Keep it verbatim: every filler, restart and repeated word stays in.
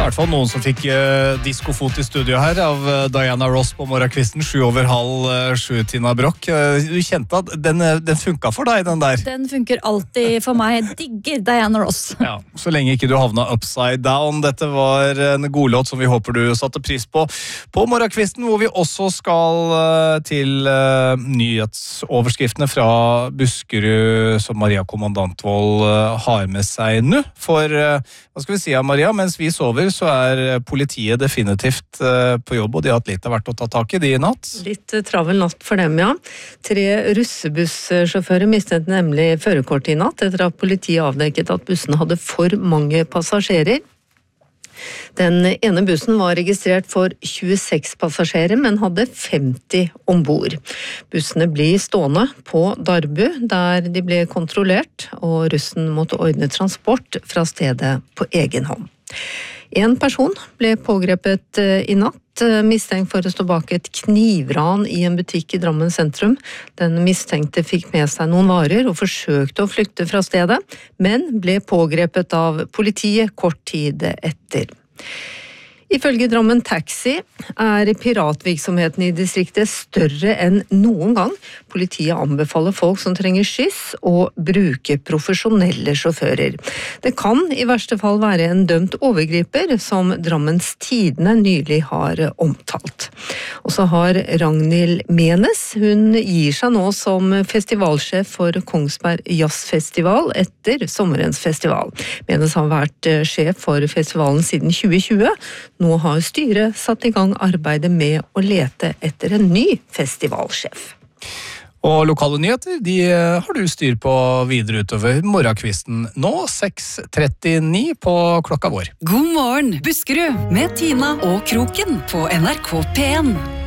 I hvert fall noen som fikk uh, diskofot i studio her av uh, Diana Ross på morgenkvisten, sju over halv uh, sju, Tina Brock. Uh, du kjente at den, uh, den funka for deg, den der? Den funker alltid for meg. Jeg digger Diana Ross. Ja, så lenge ikke du havna upside down. Dette var en godlåt som vi håper du satte pris på på morgenkvisten, hvor vi også skal uh, til uh, nyhetsoverskriftene fra Buskerud som Maria Kommandantvold uh, har med seg nå. For, uh, hva skal vi si, Maria, mens vi sover, så er politiet definitivt uh, på jobb, og de har hatt litt av hvert å ta tak i de i natt. Litt travel natt for dem, ja. Tre russebussjåfører mistet nemlig førerkort i natt, etter at politiet avdekket at bussen hadde for mange passasjerer. Den ene bussen var registrert for tjueseks passasjerer, men hadde femti ombord. Bussene blir stående på Darbu, der de ble kontrollert, og russen måtte ordne transport fra stedet på egen hånd. En person ble pågrepet i natt, mistenkt for å stå bak et knivran i en butikk i Drammen sentrum. Den mistenkte fikk med seg noen varer og forsøkte å flykte fra stedet, men ble pågrepet av politiet kort tid etter. Ifølge Drammen Taxi er piratvirksomheten i distriktet større enn noen gang. Politiet anbefaler folk som trenger skyss å bruke profesjonelle sjåfører. Det kan i verste fall være en dømt overgriper, som Drammens Tidende nylig har omtalt. Og så har Ragnhild Menes, hun gir seg nå som festivalsjef for Kongsberg Jazzfestival etter sommerens festival. Menes har vært sjef for festivalen siden tjue tjue. Nå har styret satt i gang arbeidet med å lete etter en ny festivalsjef. Og lokale nyheter, de har du styr på videre utover morgenkvisten. Nå seks trettini på klokka vår. God morgen, Buskerud, med Tina og Kroken på N R K P en.